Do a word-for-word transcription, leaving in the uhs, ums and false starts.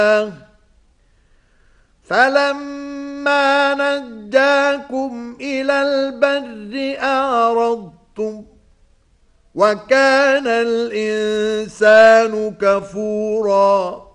فلما نجاكم إلى البر أعرضتم وكان الإنسان كفوراً